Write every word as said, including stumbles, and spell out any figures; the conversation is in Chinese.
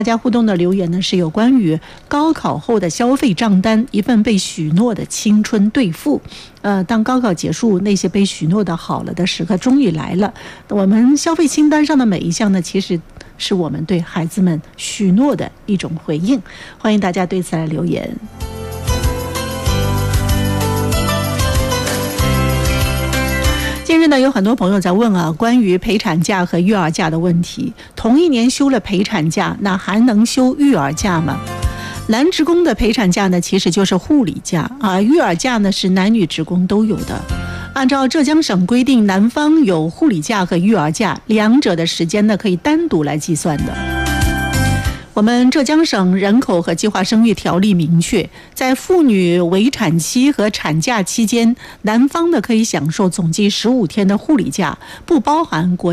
大家互动的留言呢是有关于高考后的消费账单，一份被许诺的青春兑付。呃，当高考结束，那些被许诺的好了的时刻终于来了。我们消费清单上的每一项呢，其实是我们对孩子们许诺的一种回应。欢迎大家对此来留言。近日呢，有很多朋友在问啊，关于陪产假和育儿假的问题。同一年休了陪产假，那还能休育儿假吗？男职工的陪产假呢，其实就是护理假啊，育儿假呢是男女职工都有的。按照浙江省规定，男方有护理假和育儿假，两者的时间呢可以单独来计算的。我们浙江省人口和计划生育条例明确，在妇女围产期和产假期间，男方呢可以享受总计十五天的护理假，不包含国